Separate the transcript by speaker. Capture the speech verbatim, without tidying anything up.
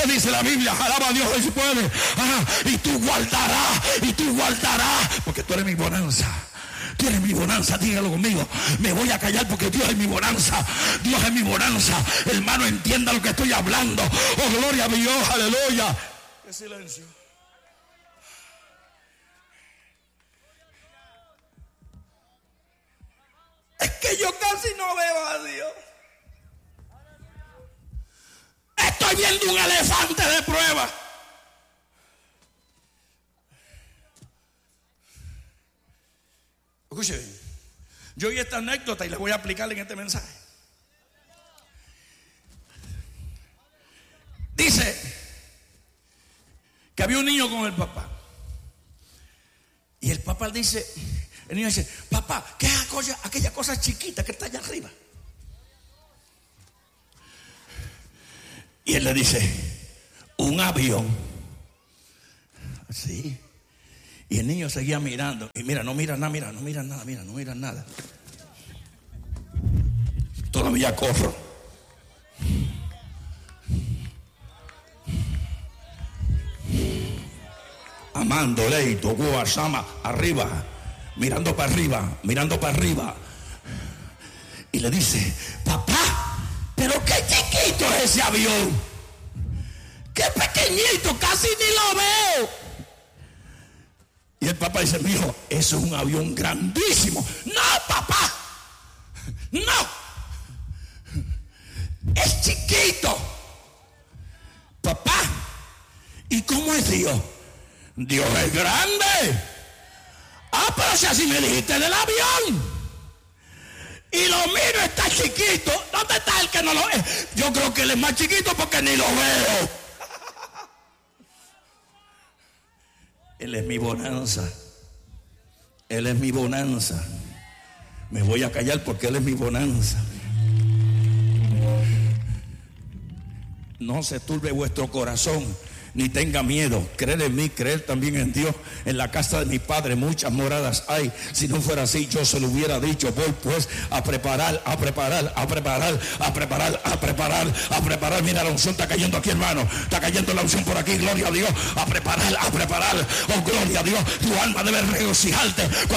Speaker 1: dice la Biblia? Alaba a Dios si puede. Ah, y tú guardarás, y tú guardarás, porque tú eres mi bonanza. Tú eres mi bonanza, dígalo conmigo. Me voy a callar porque Dios es mi bonanza. Dios es mi bonanza. Hermano, entienda lo que estoy hablando. Oh, gloria a Dios, aleluya. Qué silencio. Es que yo casi no veo a Dios. Estoy viendo un elefante de prueba. Escuche bien. Yo oí esta anécdota y la voy a aplicar en este mensaje. Dice que había un niño con el papá. Y el papá dice, el niño dice, papá, ¿qué es aquella, aquella cosa chiquita que está allá arriba? Y él le dice, un avión. Así. Y el niño seguía mirando. Y mira, no mira nada, mira, no mira nada, mira, no mira nada. Todavía corro. Amando, Leito, Guasama, arriba, mirando para arriba, mirando para arriba. Y le dice, papá, pero qué chiquito es ese avión. Qué pequeñito, casi ni lo veo. Y el papá dice, mijo, eso es un avión grandísimo. No, papá, no, es chiquito. Papá, ¿y cómo es Dios? Dios es grande. Ah, pero si así me dijiste del avión. Y lo miro, está chiquito. ¿Dónde está el que no lo ve? Yo creo que él es más chiquito porque ni lo veo. Él es mi bonanza. Él es mi bonanza. Me voy a callar porque Él es mi bonanza. No se turbe vuestro corazón, ni tenga miedo. Creer en mí, creer también en Dios. En la casa de mi Padre muchas moradas hay. Si no fuera así, yo se lo hubiera dicho. Voy pues a preparar, a preparar, a preparar, a preparar, a preparar, a preparar. Mira, la unción está cayendo aquí, hermano. Está cayendo la unción por aquí, gloria a Dios. A preparar, a preparar. Oh, gloria a Dios. Tu alma debe regocijarte cuando